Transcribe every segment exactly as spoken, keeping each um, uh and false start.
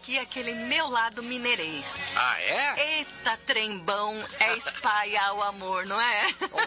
aqui aquele meu lado mineirês. Ah, é? Eita, trembão, é espalhar o amor, não é?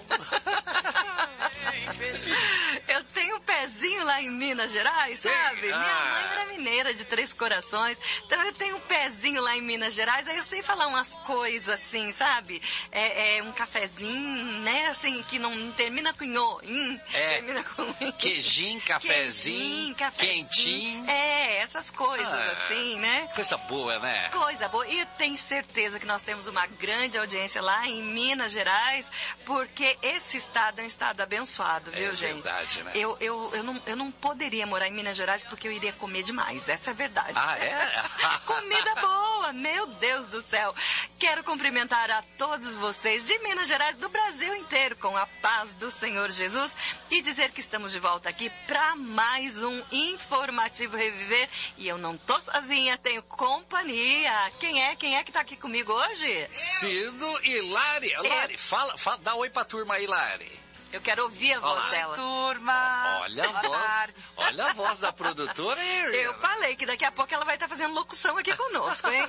Eu tenho um pezinho lá em Minas Gerais, sabe? Ah. Minha mãe era mineira de Três Corações, então eu tenho um pezinho lá em Minas Gerais, aí eu sei falar umas coisas assim, sabe? É, é um cafezinho, né? Assim, que não, não termina com nho, hum, É. termina com... Queijinho, cafezinho, Queijinho, cafezinho. quentinho. É, essas coisas Ah, assim, né? Coisa boa, né? Coisa boa. E tenho certeza que nós temos uma grande audiência lá em Minas Gerais, porque esse estado é um estado abençoado, viu, É gente? verdade, né? Eu, eu, eu, não, eu não poderia morar em Minas Gerais porque eu iria comer demais. Essa é a verdade. Ah, é? Comida boa, meu Deus do céu. Quero cumprimentar a todos vocês de Minas Gerais, do Brasil inteiro, com a paz do Senhor Jesus e dizer que estamos de volta aqui para mais um Informativo Reviver. E eu não tô sozinha, tenho companhia. Quem é? Quem é que tá aqui comigo hoje? Cido e Lari. Lari, fala, fala, dá oi pra turma aí, Lari. Eu quero ouvir a voz Olá. dela. Turma! Olha a Boa voz, tarde. olha a voz da produtora. Eu falei que daqui a pouco ela vai estar fazendo locução aqui conosco, hein?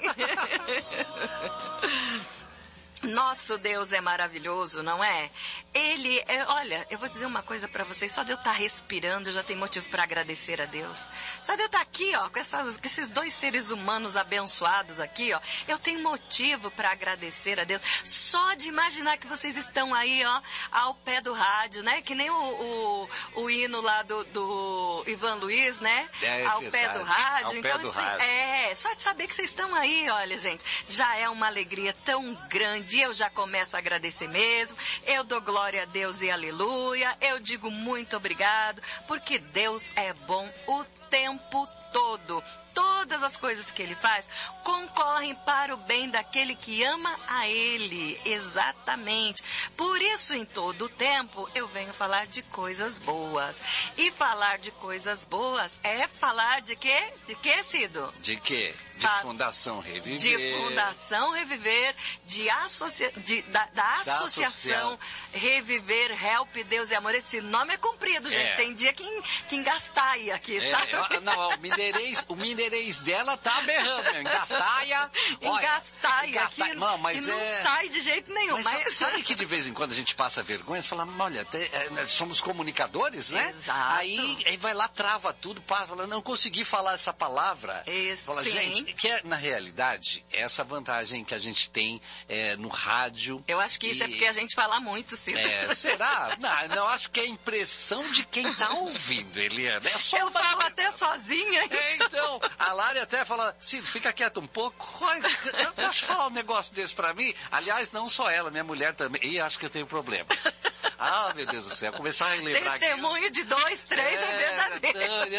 Nosso Deus é maravilhoso, não é? Ele, é, olha, eu vou dizer uma coisa pra vocês, só de eu estar respirando eu já tenho motivo pra agradecer a Deus. Só de eu estar aqui, ó, com, essas, com esses dois seres humanos abençoados aqui, ó, eu tenho motivo pra agradecer a Deus. Só de imaginar que vocês estão aí, ó, ao pé do rádio, né? Que nem o, o, o hino lá do, do Ivan Luiz, né? É, ao verdade. pé do rádio. Ao pé então, do assim, rádio. é, só de saber que vocês estão aí, olha, gente, já é uma alegria tão grande. Eu já começo a agradecer mesmo, eu dou glória a Deus e aleluia, eu digo muito obrigado, porque Deus é bom o tempo todo. Todas as coisas que Ele faz concorrem para o bem daquele que ama a Ele, exatamente. Por isso, em todo o tempo, eu venho falar de coisas boas. E falar de coisas boas é falar de quê? De quê, Cido? De quê? De Fa- Fundação Reviver. De Fundação Reviver, de associa... de, da, da Associação Associação. Reviver, Help, Deus e Amor. Esse nome é comprido, gente. É. Tem dia que, que engastaia aqui, É, sabe? eu- não, o mineirês, o mineirês dela tá berrando, meu. Engastaia. olha, Engastaia engasta- aqui Não, mas e não é... sai de jeito nenhum. Mas, Mas, sabe que de vez em quando a gente passa vergonha, você fala, olha, até, é, nós somos comunicadores, né? Exato. Aí, aí vai lá, trava tudo, passa, fala, não consegui falar essa palavra. Isso, Fala, sim. gente, que é, na realidade, essa vantagem que a gente tem é, no rádio. Eu acho que isso e- é porque a gente fala muito, Cido. É, será? Não, não, acho que é a impressão de quem tá ouvindo, Eliana. É só Eu uma- falo até sozinha. É, então, a Lari até fala, Cido, fica quieto um pouco. Olha, eu posso falar um negócio desse pra mim? Aliás, não só ela, minha mulher também. Ih, acho que eu tenho problema. Ah, meu Deus do céu, começar a relembrar aqui. Testemunho de dois, três é, verdadeiro.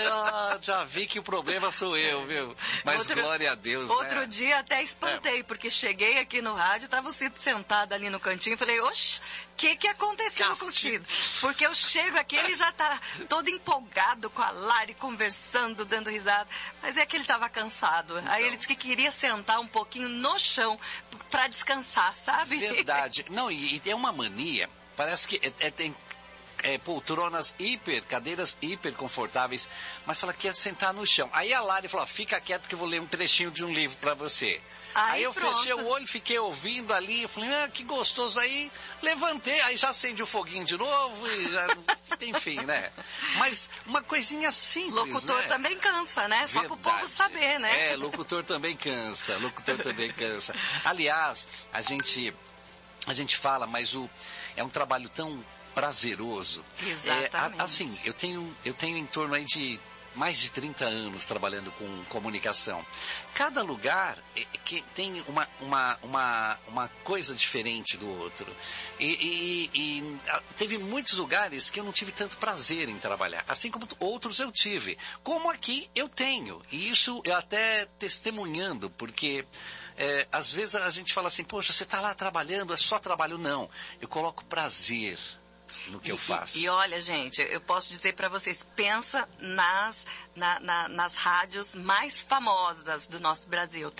eu já vi que o problema sou eu, viu? Mas Outro- glória a Deus, Outro né? dia até espantei, porque cheguei aqui no rádio, tava o Cido sentado ali no cantinho, falei, oxe, o que que aconteceu com o Castigo. Cido? Porque eu chego aqui, ele já tá todo empolgado com a Lari, conversando, dando risada, mas é que ele tava cansado. Então. Aí ele disse que queria sentar um pouquinho no chão pra descansar, sabe? Verdade. Não, e, e tem uma mania, parece que é, é- tem é, poltronas hiper, cadeiras hiper confortáveis, mas fala que quer sentar no chão. Aí a Lari falou, fica quieto que eu vou ler um trechinho de um livro pra você. Aí Aí eu pronto. fechei o olho, fiquei ouvindo ali, eu falei, ah, que gostoso. Aí levantei, aí já acendi o foguinho de novo, e já, enfim, né? Mas uma coisinha simples, Locutor né? também cansa, né? Só pro povo Verdade. saber, né? É, locutor também cansa, locutor também cansa. Aliás, a gente, a gente fala, mas o, é um trabalho tão prazeroso. Exatamente. É, a- assim, eu tenho, eu tenho em torno aí de mais de trinta anos trabalhando com comunicação. Cada lugar é, que tem uma, uma, uma, uma coisa diferente do outro. E, e- e, ah, teve muitos lugares que eu não tive tanto prazer em trabalhar, assim como outros eu tive. Como aqui eu tenho. E isso eu até testemunhando, porque é, às vezes a gente fala assim, poxa, você está lá trabalhando, é só trabalho. Não, eu coloco prazer no que eu faço. E, e olha, gente, eu posso dizer para vocês, pensa nas, na- na- nas rádios mais famosas do nosso Brasil, tá?